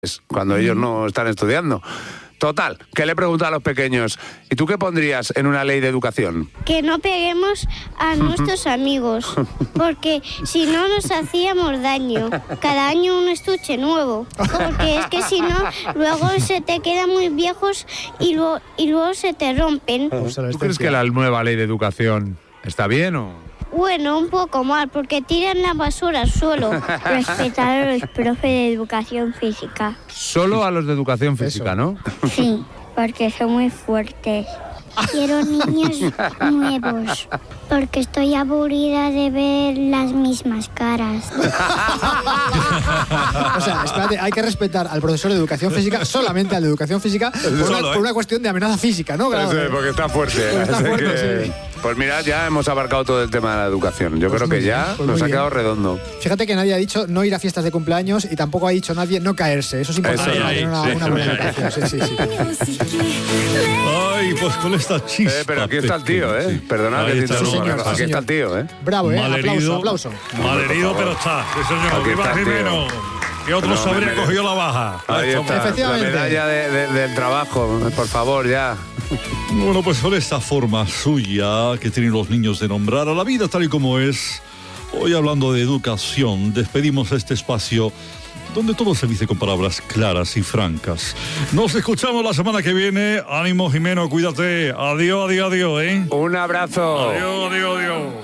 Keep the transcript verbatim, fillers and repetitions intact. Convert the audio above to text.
cuando ellos no están estudiando. Total, que le pregunto a los pequeños, ¿y tú qué pondrías en una ley de educación? Que no peguemos a nuestros amigos, porque si no nos hacíamos daño. Cada año un estuche nuevo, porque es que si no, luego se te quedan muy viejos y luego, y luego se te rompen. ¿Tú crees que la nueva ley de educación está bien o...? Bueno, un poco mal, porque tiran la basura al suelo. Respetar a los profes de educación física. Solo a los de educación física, ¿no? Sí, porque son muy fuertes. Quiero niños nuevos, porque estoy aburrida de ver las mismas caras. O sea, espérate, hay que respetar al profesor de educación física, solamente al de educación física, por, Solo, una, ¿eh? por una cuestión de amenaza física, ¿no? Claro, Sí, porque está fuerte. Porque está Así fuerte, que, sí. Pues mirad, ya hemos abarcado todo el tema de la educación. Yo Pues creo muy que bien, ya pues nos muy ha bien. quedado redondo. Fíjate que nadie ha dicho no ir a fiestas de cumpleaños y tampoco ha dicho nadie no caerse. Eso es importante, Eso no. tener una, Sí, una sí, buena sí. educación. Sí, sí, sí. Ay, pues con esta chispa. Eh, pero aquí está el tío, ¿eh? Sí. Perdonad que Ahí te está, interrumpa, sí, señor, Carlos. sí, Aquí está el tío, ¿eh? Bravo, ¿eh? Malherido, Aplauso, aplauso. malherido, Por pero favor. está. Sí, señor. Aquí Que está va el tío. Jimeno. Que otro No, se habría me- me- cogido la baja. Ahí está, Efectivamente. la medalla de- de- del trabajo, por favor, ya. Bueno, pues con esta forma suya que tienen los niños de nombrar a la vida tal y como es, hoy hablando de educación, despedimos este espacio donde todo se dice con palabras claras y francas. Nos escuchamos la semana que viene. Ánimo, Jimeno, cuídate. Adiós, adiós, adiós, ¿eh? Un abrazo. Adiós, adiós, adiós.